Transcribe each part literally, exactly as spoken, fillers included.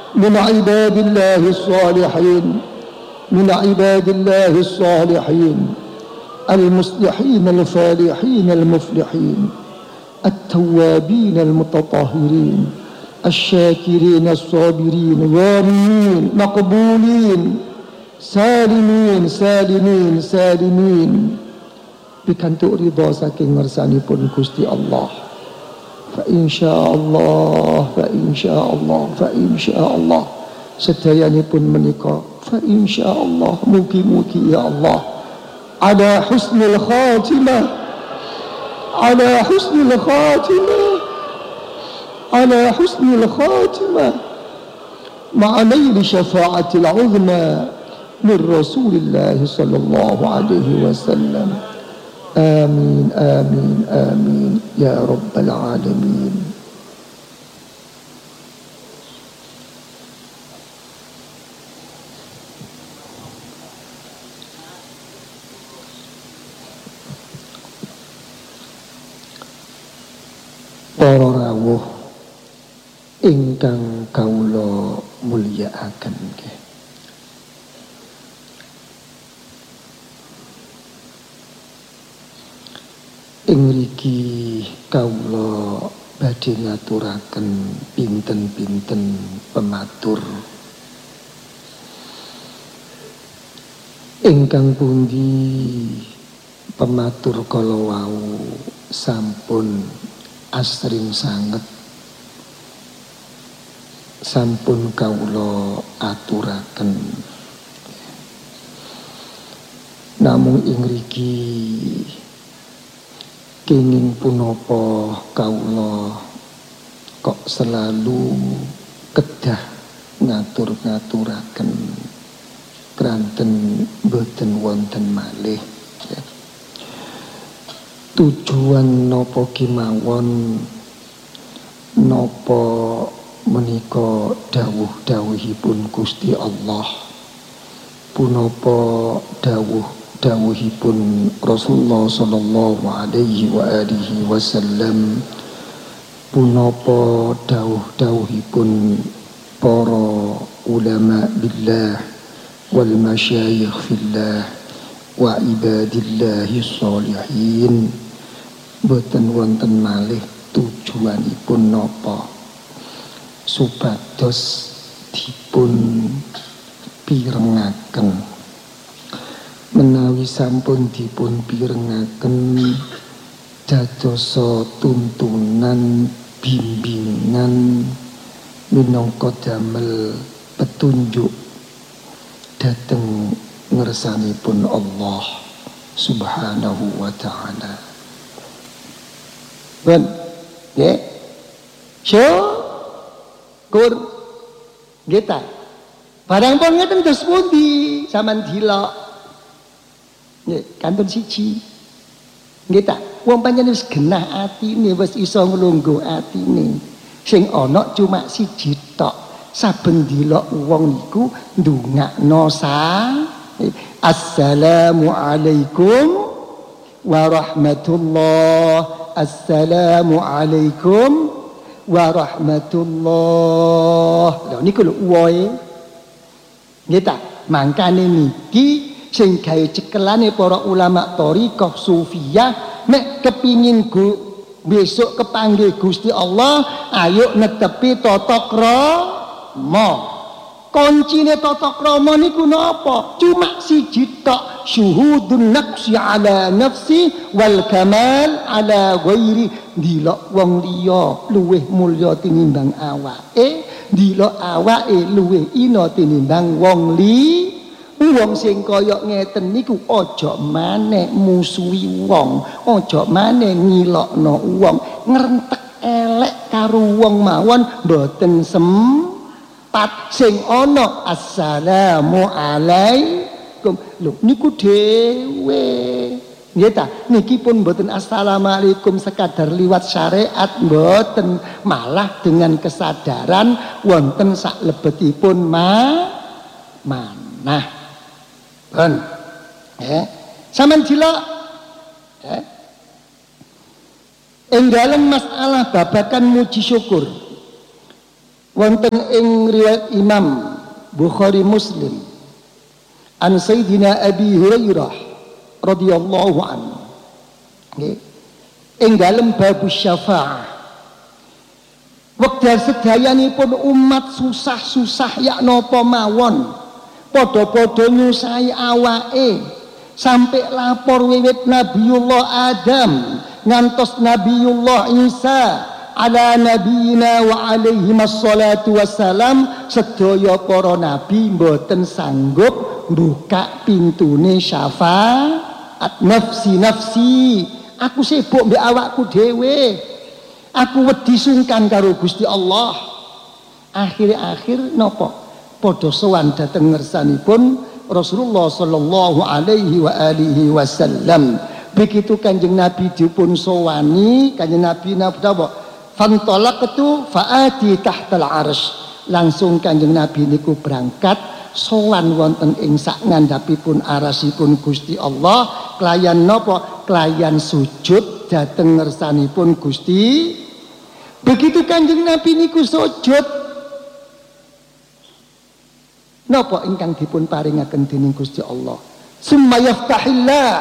من عباد الله الصالحين من عباد الله الصالحين المصلحين الفالحين المفلحين التوابين المتطهرين الشاكرين الصابرين غانمين مقبولين salimin salimin salimin pikantuk ridha saking ngersanipun Gusti Allah. Fa insyaallah fa insyaallah fa insyaallah sedayanipun menika fa insyaallah mugi-mugi ya Allah ala husnul khatimah ala husnul khatimah ala husnul khatimah ma'a nail syafa'atil 'uzma من رسول الله صلى الله عليه وسلم آمين آمين آمين يا رب العالمين. Para rawuh ingkang kawula mulyakaken nggih. Ing mriki kawula badhe ngaturaken pinten-pinten pematur ingkang pundi pematur kala wau sampun asring sanget sampun kawula aturaken namung ing mriki kenging punapa kawula kok selalu kedah ngatur-ngaturaken kranten boten wonten malih ya. Tujuan napa kemawon napa menika dawuh-dawuhipun Gusti Allah punapa dawuh dawuhipun Rasulullah sallallahu alaihi wa alihi wasallam punapa dawuh-dawuhipun para ulama billah wal masyayikh fillah wa ibadillahi sholihin boten wonten malih tujuanipun napa supados dipun pirengaken menawi sampun dipun pirengaken dadosa tuntunan bimbingan minangka damel petunjuk dhateng ngersanipun Allah Subhanahu wa ta'ala. Ben nggih syukur nggih ta barang pun ngeten terus pundi sampean dilok nggih kantun siji nggih ta wong pancen wis genah atine wis iso nglungguh atine sing ana cuma siji tok saben dilok wong niku ndongakno sa assalamu alaikum warahmatullah assalamu alaikum warahmatullah lha niku lho uwoe nggih ta mangkane niki sing gawe cekelane para ulama thariqah sufiyah nek kepingin gu, besok kepanggih Gusti Allah ayo netepi tata krama kuncine tata krama niku napa cuma siji tok syuhudun nafsi ala nafsi wal kamal ala ghairi dilok wong liya luwih mulya tinimbang awake dilok awake luwih ina tinimbang wong li wong sing kaya ngeten niku aja maneh musuhi wong, aja maneh ngilokno wong, ngrentek elek karo wong mawon mboten sempat sing ana assalamu alaikum. Lho niku dhewe. Nggih ta, niki pun mboten assalamualaikum sekadar liwat syariat mboten, malah dengan kesadaran wonten saklebetipun ma manah. Kan eh sampean dilok eh ing dalem masalah babakan muji syukur wonten ing riwayat Imam Bukhari Muslim an Sayyidina Abi Hurairah radhiyallahu anhu nggih ing dalem bab syafaah wekdal sedayanipun umat susah-susah yak napa mawon padha-padha nyusahi awake sampai lapor wiwit Nabiullah Adam ngantos Nabiullah Isa ala nabiyina wa alaihi wassalatu wassalam sedaya para nabi mboten sanggup buka pintune syafaat. Nafsi nafsi, aku sibuk mbek awakku dhewe, aku wedi sungkan karo Gusti Allah. Akhir-akhir napa padha sowan dhateng ngersanipun Rasulullah sallallahu alaihi wa alihi wasallam. Begitu Kanjeng Nabi dipun sowani, Kanjeng Nabi napa fantolaqtu faati tahtal arsy, langsung Kanjeng Nabi niku berangkat sowan wonten ing sak ngandhapipun arasipun Gusti Allah kelayan napa kelayan sujud dhateng ngersanipun Gusti. Begitu Kanjeng Nabi niku sujud napa ingkang dipun paringaken dening Gusti Allah, summa yaftahillah,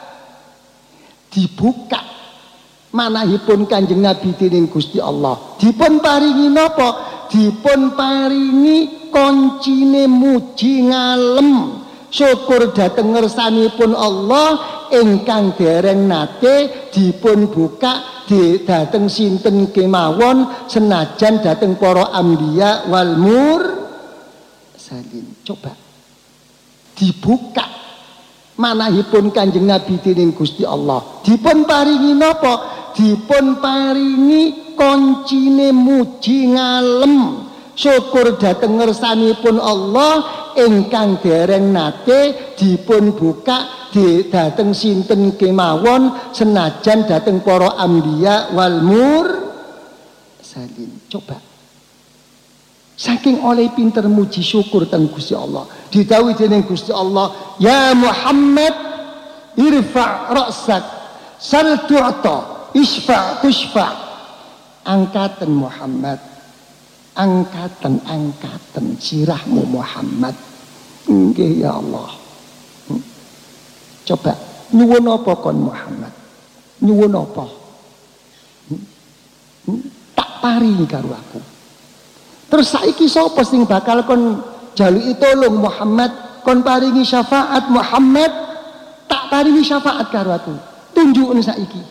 dibuka manahipun Kanjeng Nabi dening Gusti Allah, dipun paringi napa? Dipun paringi koncine muji ngalem syukur dhateng ngersanipun Allah ingkang dereng nate dipun buka di dhateng sinten kemawon senajan dhateng para anbiya wal mursalin. Coba dibuka manahipun Kanjeng Nabi dening Gusti Allah, dipun paringi napa? Dipun paringi koncine muji ngalem syukur dhateng ngersanipun Allah ingkang dereng nate dipun buka di dhateng sinten kemawon senajan dhateng para anbiya wal mursalin. Coba saking oleh pinter muji syukur teng Gusti Allah, didhawuhi dening Gusti Allah, ya Muhammad irfa' ra'sak sal tu'ta isfa' tushfa'. Angkatan Muhammad, angkatan angkatan sirahmu Muhammad. Nggih ya Allah. Hmm. Coba nyuwun apa kon Muhammad? Nyuwun apa? Hmm. Hmm. Tak paringi karo aku. Terus saiki sapa sing bakal kon jaluki tolong Muhammad, kon paringi syafaat Muhammad? Tak paringi syafaat karo aku. Tunjukun saiki.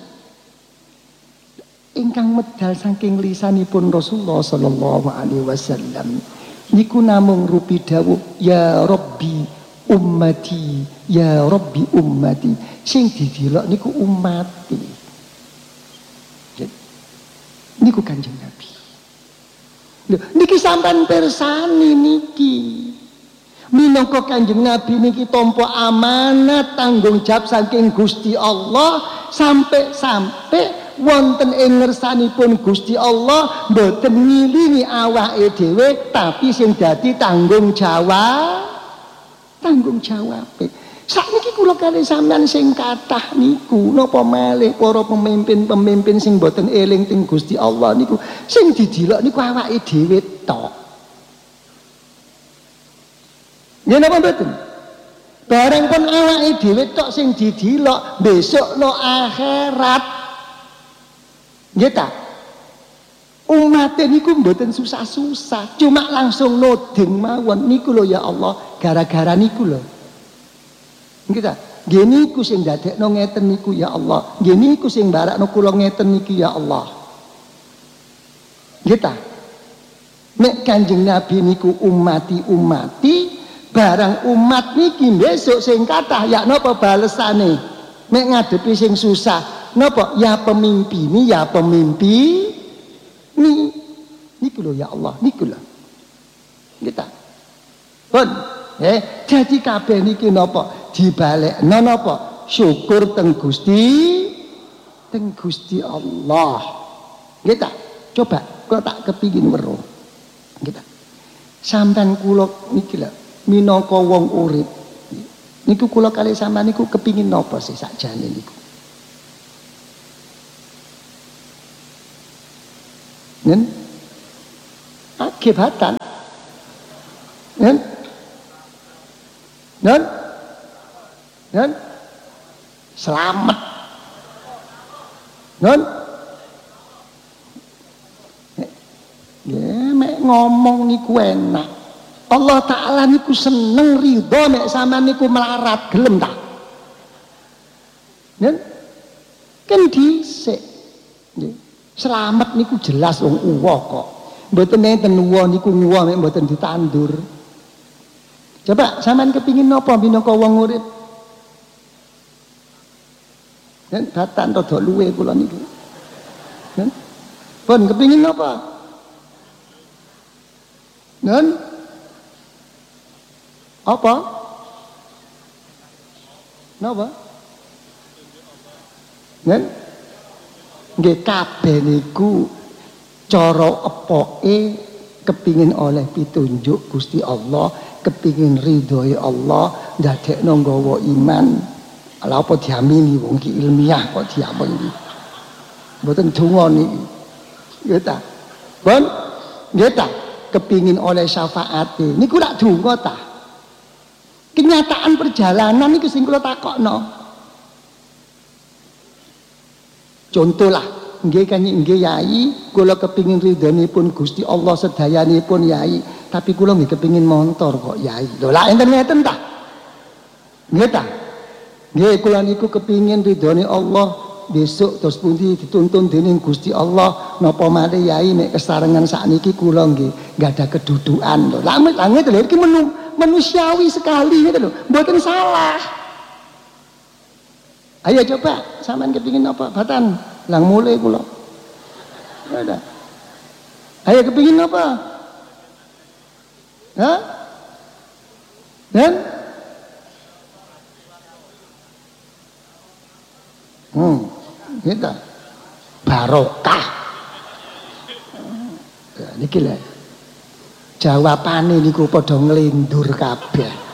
Ingkang medal saking lisanipun Rasulullah sallallahu alaihi wasallam niku namung rupi dawuh ya Rabbi ummati, ya Rabbi ummati. Sing didelok niku umati. Niku Kanjeng Nabi. Lho, niki sampean pirsani niki. Minangka Kanjeng Nabi niki tampa amanat tanggung jawab saking Gusti Allah sampai-sampai wonten ing ngersanipun Gusti Allah mboten ngilingi awake dhewe tapi sing dadi tanggung jawab tanggung jawab. Sakniki kula kalih sampean sing kathah niku napa malih para pemimpin-pemimpin sing mboten eling teng Gusti Allah niku sing didelok niku awake dhewe tok. Yen napa mboten? Bareng pun awake dhewe tok sing didelok besok no akhirat. Nggih ta? Umat niku mboten susah-susah, cuma langsung nodeng mawon niku lho ya Allah, gara-gara niku lho. Nggih ta? Nggih niku sing dadekno ngeten niku ya Allah. Nggih niku sing barakno kula ngeten niki ya Allah. Nggih ta? Nek Kanjeng Nabi niku umati-umati, barang umat niki besok sing kathah ya napa balesane? Nek ngadepi sing susah napa ya pemimpini ya pemimpi ni niku lho ya Allah niku lho kita pun eh jadi kabeh niki napa dibalekno napa syukur teng Gusti teng Gusti Allah kita coba kok tak kepingin weruh kita sampean kula niki lho minangka wong urip niku kula kalih sampean niku kepingin napa sih sakjane niku. Nen? Oke. Gebatan. Kan? Kan? Kan? Selamat. Kan? Ya, mek ngomong niku enak. Allah Ta'ala niku seneng ridho mek sampean niku melarat, gelem ta? Kan? Kan dhisik. Selamat niku jelas wong uwa kok. Mboten enten uwa niku uwa mek mboten ditandur. Coba sampean kepingin napa minangka wong urip? Kan datan rada luwe kula niku. Kan? Pun kepingin napa? Kan? Apa? Napa? Kan? Nggih kabeh niku cara epoke kepingin oleh pitunjuk Gusti Allah, kepingin ridhoi Allah, ndadekno nggawa iman. Ala apa diamini wong ki ilmiah kok diamini. Mboten donga niki. Nggih ta? Pun nggih ta? Kepingin oleh syafaate. Niku rak donga ta? Kenyataan perjalanan niku sing kula takokno. Contoh lah, nggih kan nggih yai, kula kepingin ridhonipun Gusti Allah sedayanipun yai, tapi kula nggih kepingin montor kok yai. Lho lah enten ngeten ta? Nggih ta? Nggih kula niku kepingin ridhone Allah besok terus pundi dituntun dening Gusti Allah napa malih yai nek kesarengan sakniki kula nggih enggak ada kedudukan lho. Lah lah ngeten lho iki menu, manusiawi sekali gitu lho. Mboten salah. Ayo coba, sampean kepingin apa? Batan, lang mulai kula. Ada. Ayo kepingin apa? Hah? Dan? Hmm, kita barokah. Ya, niki lho. Jawabane niku padha nglindur kabeh.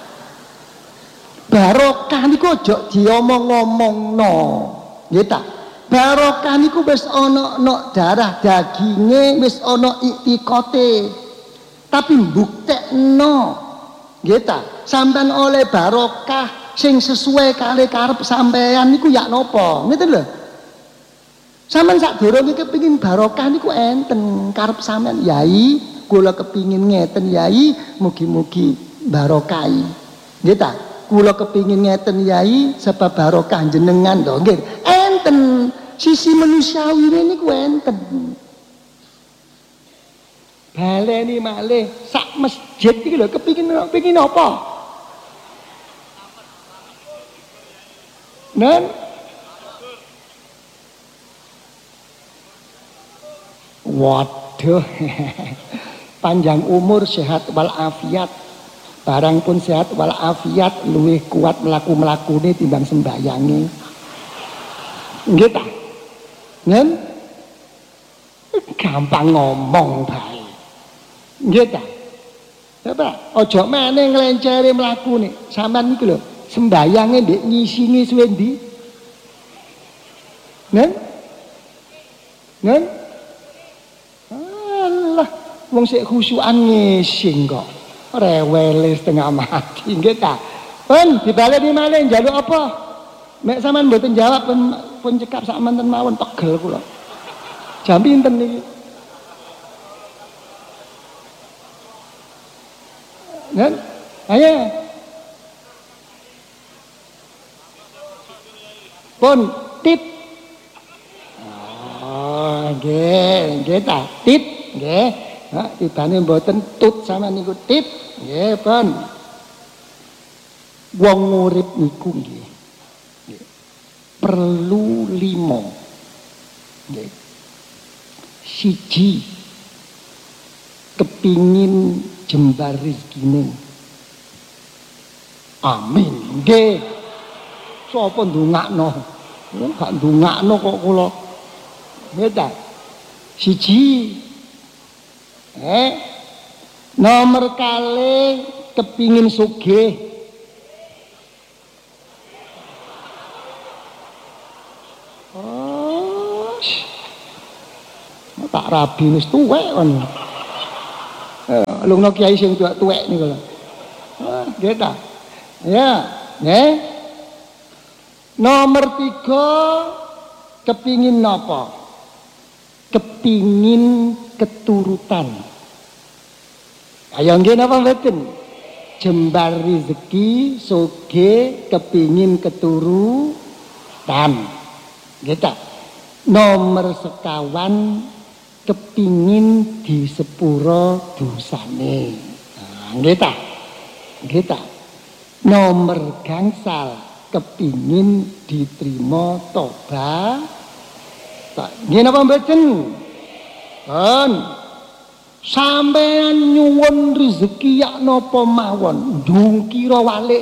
Barokah niku aja diomong-omongno. Nggih ta? Barokah niku wis ana ana darah daginge, wis ana iktikote. Tapi mbuktekno. Nggih ta? Sampeyan oleh barokah sing sesuai kali karep sampeyan niku ya napa? Ngeten lho. Sampeyan sadurunge kepengin barokah niku enten karep sampeyan yai, kula kepingin ngeten yai, mugi-mugi barokahi. Nggih ta? Kula kepingin ngeten yai sebab barokah jenengan lho nggih. Enten sisi manusiawi niku enten. Baleni malih sak masjid iki lho kepingin kepingin apa? Nen waduh panjang umur sehat walafiat. Barang pun sehat walafiat luwih kuat melaku-melakune timbang sembayange. Nggih ta? Ngen? Gampang ngomong bae. Nggih ta? Coba aja meneh nglencere mlakune. Sampeyan niku lho, sembayange ndek ngisini suwe ndi? Ngen? Ngen? Alah, wong sik khusyukan ngising kok. Rewel setengah mati nggih ta. Pun dibaleni malih njaluk apa? Mek sampean mboten jawab pun pun cekap sak menten mawon pegel kula. Jam pinten niki? Kan? Ayo. Pun tip. Oh, nggih, nggih ta. Tip, nggih. Ha, tibane mboten tut sampean niku tip. Nggih, pun. Wong urip niku nggih. Perlu limo. Nggih. Siji kepingin jembar rezekine. Amin. Nggih. Sapa ndongakno? Gak ndongakno kok kula. Nggih ta? Siji eh nomor kali kepingin sugih. Oh, tak rabi wis tuwek kon. Eh, lungno kiai sing tuwek-tuwek niku lho. Ah, nggih ta. Ya, nggih. Nomor tiga, kepingin napa? Kepingin keturutan. Ayo nggih napa mboten? Jembar rezeki, soge, kepingin keturutan. Nggih ta. Nomor sekawan, kepingin di sepuro dosane. Nah, nggih ta? Nggih ta? Nomor gangsal, kepingin diterima tobat. Nggih napa mboten? Pun sampean nyuwun rezeki yak napa mawon, ndungkira walik.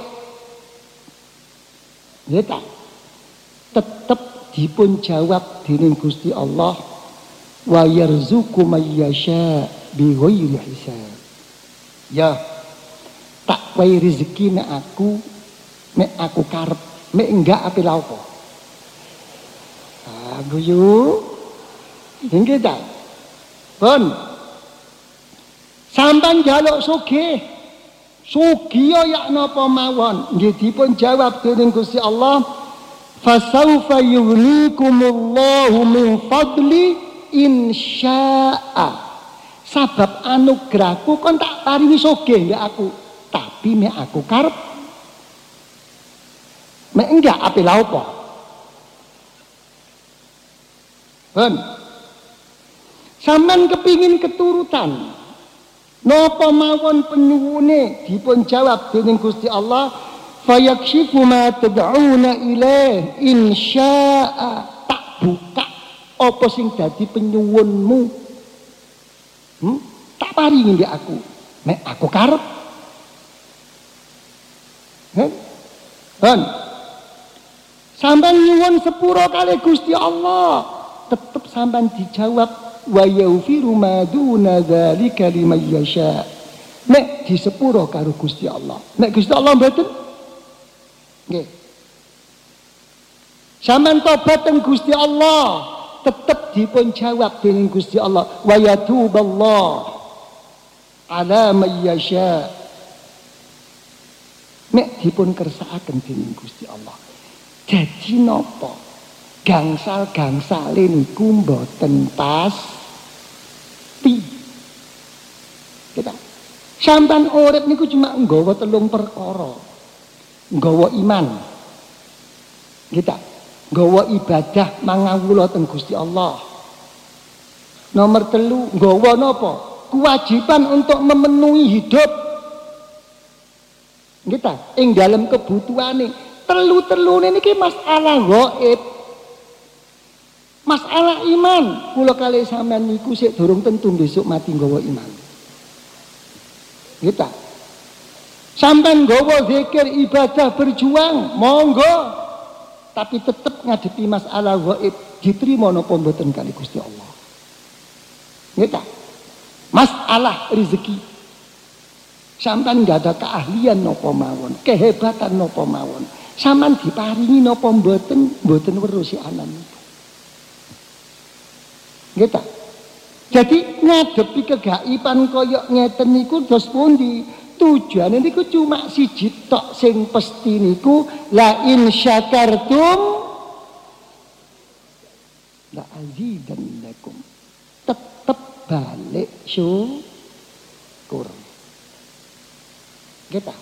Nggih ta? Tetep dipun jawab dening Gusti Allah, wa yarzuqu may yasha bi ghairi hisab. Ya, tak wae rezeki nek aku, nek aku karep, nek enggak ape lha apa? Ah, guyu. Nggih ta? Pun sampean njaluk sugih. Sugih yak napa mawon, nggih dipun jawab dening Gusti Allah, fasaufa yughnikumullahu min fadli insya'a. Sabab anugerahku kon tak paringi sugih nggih aku, tapi mek aku karep, mek enggak ape lha apa? Ben sampean kepingin keturutan napa mawon penyuwune dipun jawab dening Gusti Allah, fayakshifu ma tad'una ilaih insya'a. Tak buka apa sing dadi penyuwunmu, hmm? tak paringi mbek aku nek aku karep. Kan sampean nyuwun sepuro kali Gusti Allah, tetep sampean dijawab wa yaghfiru ma duna dzalika liman yasha. Nek di sepuro karo Gusti Allah, nek Gusti Allah mboten nggih. Sampeyan tobat teng Gusti Allah, tetep dipun jawab dening Gusti Allah, wa yatuballah ala may yasha. Nek dipun kersakaken dening Gusti Allah. Jadi napa? Gangsal-gangsale niku mboten pasti. Kita sampeyan urip niku cuma nggawa telung perkara. Nggawa iman, kita nggawa ibadah mangawula teng Gusti Allah. Nomor telu, nggawa napa? Kewajiban untuk memenuhi hidup, kita ing dalam kebutuhane. Telu-telune niki masalah gaib, masalah iman. Kula kalih sampean niku sik durung tentu besok mati nggawa iman, kita. Sampai nggawa zikir ibadah berjuang monggo, tapi tetap ngadepi masalah gaib diterima napa mboten kali Gusti Allah. Nggih ta? Masalah rezeki sampean enggak ada keahlian napa mawon, kehebatan napa mawon, sampean diparingi napa mboten mboten weruh si anan. Nggih ta? Jadi ngadepi kegaiban kaya ngeten niku dos pundi? Tujuane niku cuma siji tok sing pasti niku, la in syakartum la azidannakum. Tetep balik syukur. Kita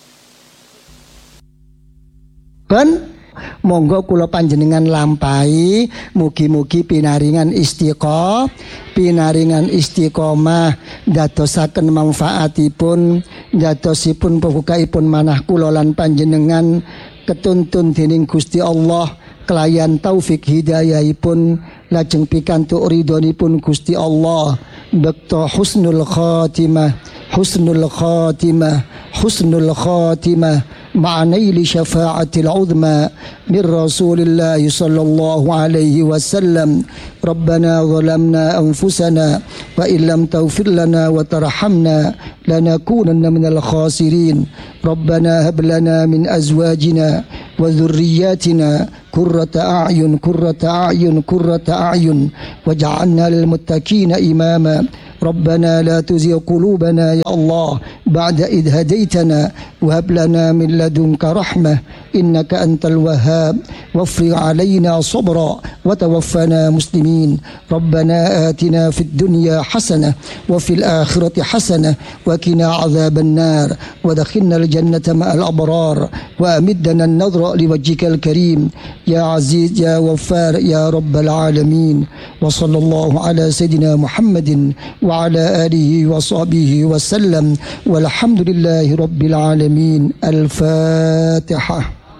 kan monggo kula panjenengan lampahi, mugi-mugi pinaringan istiqomah, pinaringan istiqomah dadosaken manfaatipun, dadosipun pembukaipun manah kula lan panjenengan ketuntun dening Gusti Allah kelayan taufik hidayahipun lajeng pikantuk ridhonipun Gusti Allah bekto husnul khatimah, husnul khatimah, husnul khatimah ma'anaili syafa'atil uzma min Rasulillah sallallahu alaihi wasallam. Rabbana zalamna anfusana wa illam taghfir lana wa tarhamna lanakunanna minal khasirin. Rabbana hab lana min azwajina wa dhurriyyatina qurrata a'yun qurrata a'yun qurrata a'yun waj'alna lil muttaqina imama. ربنا لا تزغ قلوبنا يا الله بعد إذ هديتنا وهب لنا من لدنك رحمة إنك أنت الوهاب وافرغ علينا صبرا وتوفنا مسلمين ربنا آتنا في الدنيا حسنة وفي الآخرة حسنة وقنا عذاب النار ودخلنا الجنة مع الأبرار وأمدنا النظر لوجهك الكريم يا عزيز يا غفار يا رب العالمين وصلى الله على سيدنا محمد وعلى آله وصحبه وسلم والحمد لله رب العالمين. الفاتحة.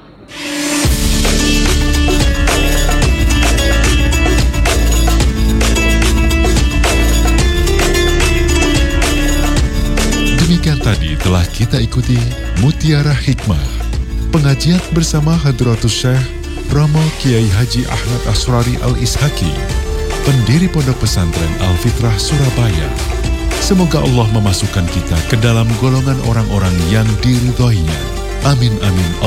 Demikian tadi telah kita ikuti Mutiara Hikmah, pengajian bersama Hadratus Syekh Romo Kiai Haji Ahmad Asrari Al-Ishaki, pendiri Pondok Pesantren Al-Fitrah Surabaya. Semoga Allah memasukkan kita ke dalam golongan orang-orang yang diridhoinya. Amin amin.